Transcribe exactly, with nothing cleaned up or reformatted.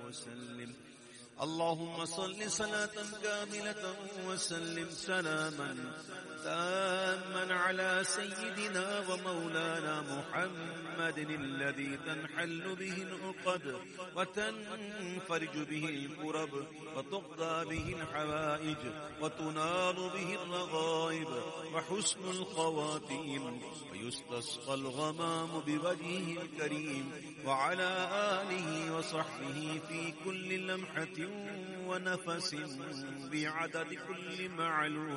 وسلم. اللهم صل صلاة كاملة وسلم سلاما تاما على سيدنا ومولانا محمد الذي تنحل به العقد وتنفرج به الكرب وتقضى به الحوائج وتنال به الرغائب وحسن الخواتيم ويستسقى الغمام بوجهه الكريم وعلى آله وصحبه في كل لمحة ونفس بعدد كل معلوم